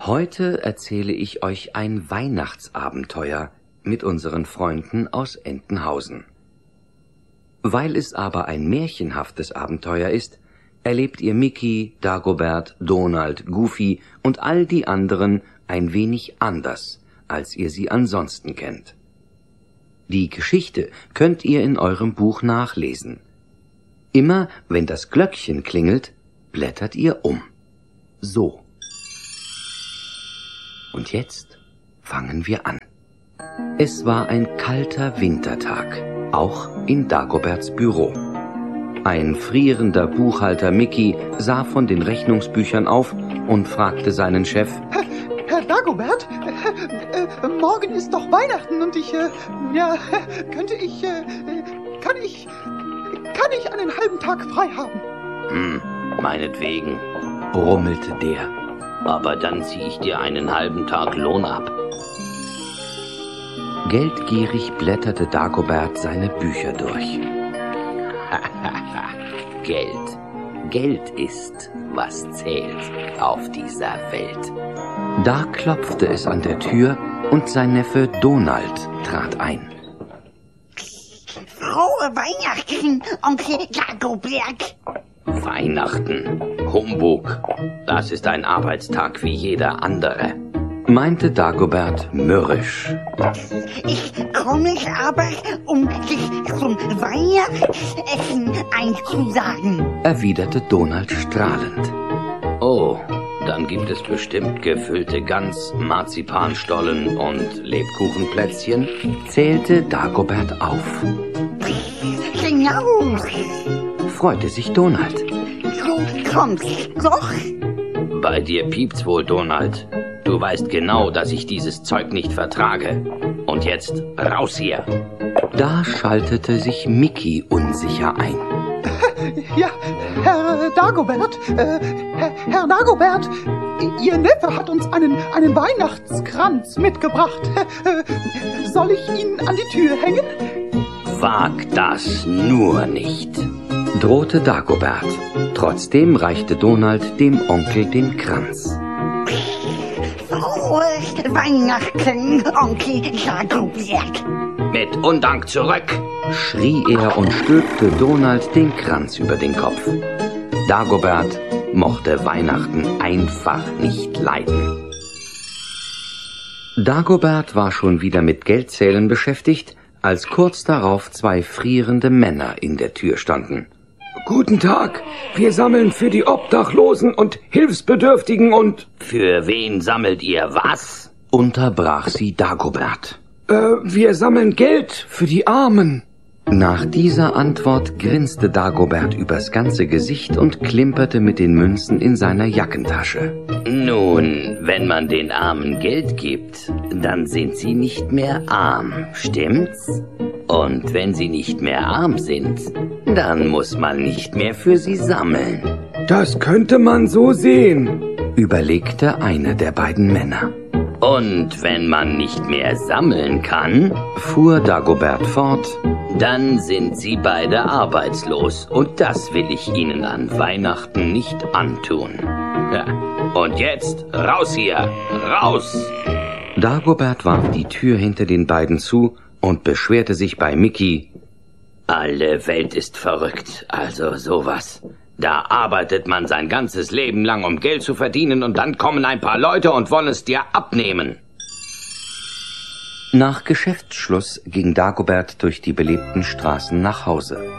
Heute erzähle ich euch ein Weihnachtsabenteuer mit unseren Freunden aus Entenhausen. Weil es aber ein märchenhaftes Abenteuer ist, erlebt ihr Mickey, Dagobert, Donald, Goofy und all die anderen ein wenig anders, als ihr sie ansonsten kennt. Die Geschichte könnt ihr in eurem Buch nachlesen. Immer wenn das Glöckchen klingelt, blättert ihr um. So. Und jetzt fangen wir an. Es war ein kalter Wintertag, auch in Dagoberts Büro. Ein frierender Buchhalter Mickey sah von den Rechnungsbüchern auf und fragte seinen Chef: Herr Dagobert, morgen ist doch Weihnachten und kann ich einen halben Tag frei haben? Meinetwegen, brummelte der. Aber dann zieh ich dir einen halben Tag Lohn ab. Geldgierig blätterte Dagobert seine Bücher durch. Geld ist, was zählt auf dieser Welt. Da klopfte es an der Tür und sein Neffe Donald trat ein. Frohe Weihnachten, Onkel Dagobert. Weihnachten, Humbug, das ist ein Arbeitstag wie jeder andere, meinte Dagobert mürrisch. Ich komme aber, um dich zum Weihnachtsessen einzuladen, erwiderte Donald strahlend. Oh, dann gibt es bestimmt gefüllte Gans, Marzipanstollen und Lebkuchenplätzchen, zählte Dagobert auf. Genau, freute sich Donald. Du kommst doch. Bei dir piept's wohl, Donald. Du weißt genau, dass ich dieses Zeug nicht vertrage. Und jetzt raus hier. Da schaltete sich Mickey unsicher ein. Ja, Herr Dagobert, Herr Dagobert, Ihr Neffe hat uns einen Weihnachtskranz mitgebracht. Soll ich ihn an die Tür hängen? Wag das nur nicht, drohte Dagobert. Trotzdem reichte Donald dem Onkel den Kranz. Frohe Weihnachten, Onkel Dagobert. Mit Undank zurück, schrie er und stülpte Donald den Kranz über den Kopf. Dagobert mochte Weihnachten einfach nicht leiden. Dagobert war schon wieder mit Geldzählen beschäftigt, als kurz darauf zwei frierende Männer in der Tür standen. Guten Tag, wir sammeln für die Obdachlosen und Hilfsbedürftigen und... Für wen sammelt ihr was? Unterbrach sie Dagobert. Wir sammeln Geld für die Armen. Nach dieser Antwort grinste Dagobert übers ganze Gesicht und klimperte mit den Münzen in seiner Jackentasche. Nun, wenn man den Armen Geld gibt, dann sind sie nicht mehr arm, stimmt's? Und wenn sie nicht mehr arm sind, dann muss man nicht mehr für sie sammeln. Das könnte man so sehen, überlegte einer der beiden Männer. Und wenn man nicht mehr sammeln kann, fuhr Dagobert fort, dann sind sie beide arbeitslos und das will ich ihnen an Weihnachten nicht antun. Ja. Und jetzt raus hier, raus! Dagobert warf die Tür hinter den beiden zu und beschwerte sich bei Mickey. Alle Welt ist verrückt, also sowas. Da arbeitet man sein ganzes Leben lang, um Geld zu verdienen, und dann kommen ein paar Leute und wollen es dir abnehmen. Nach Geschäftsschluss ging Dagobert durch die belebten Straßen nach Hause.